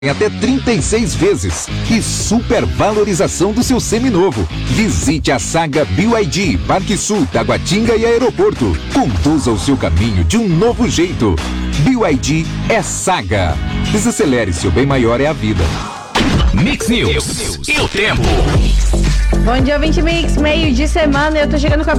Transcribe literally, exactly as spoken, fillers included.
em até trinta e seis vezes e supervalorização do seu seminovo. Visite a Saga B Y D, Parque Sul, Taguatinga e Aeroporto. Conduza o seu caminho de um novo jeito. B Y D é Saga. Desacelere, seu bem maior é a vida. Mix News e o tempo. Bom dia, vinte Mix, meio de semana. Eu tô chegando com a